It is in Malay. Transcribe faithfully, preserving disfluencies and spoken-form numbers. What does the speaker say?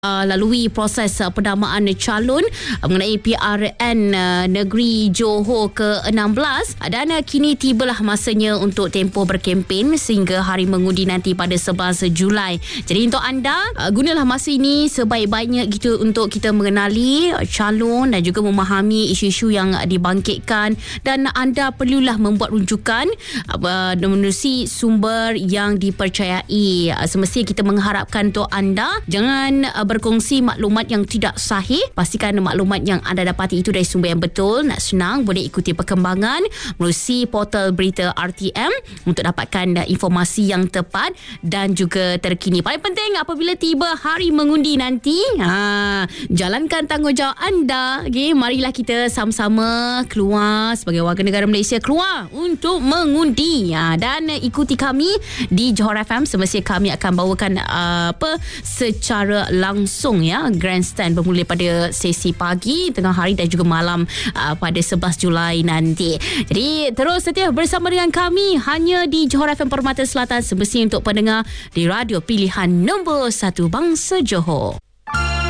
Uh, lalui proses uh, pendamaan calon uh, mengenai P R N uh, Negeri Johor ke enam belas dan uh, kini tibalah masanya untuk tempoh berkempen sehingga hari mengundi nanti pada sebelas Julai. Jadi untuk anda uh, gunalah masa ini sebaik-baiknya gitu untuk kita mengenali uh, calon dan juga memahami isu-isu yang uh, dibangkitkan, dan anda perlulah membuat rujukan uh, menerusi sumber yang dipercayai. Uh, semestinya kita mengharapkan untuk anda jangan uh, berkongsi maklumat yang tidak sahih. Pastikan maklumat yang anda dapati itu dari sumber yang betul. Nak senang, boleh ikuti perkembangan melalui portal berita R T M untuk dapatkan informasi yang tepat dan juga terkini. Paling penting apabila tiba hari mengundi nanti, ha, jalankan tanggungjawab anda. Okay, marilah kita sama-sama keluar sebagai warga negara Malaysia, keluar untuk mengundi, ha, dan ikuti kami di Johor F M. Semestinya kami akan bawakan uh, apa secara langsung langsung ya grandstand bermula pada sesi pagi, tengah hari dan juga malam uh, pada sebelas Julai nanti. Jadi terus setia bersama dengan kami hanya di Johor F M Permata Selatan, semestinya untuk pendengar di radio pilihan nombor satu bangsa Johor.